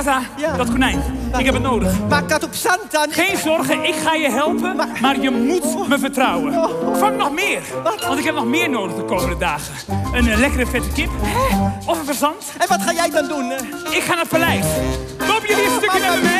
Agatha, dat konijn. Ik heb het nodig. Maak dat op zand dan. Geen zorgen, ik ga je helpen, maar je moet me vertrouwen. Vang nog meer, want ik heb nog meer nodig de komende dagen. Een lekkere vette kip, of een verzand. En wat ga jij dan doen? Ik ga naar het paleis. Loop jullie een stukje met me mee?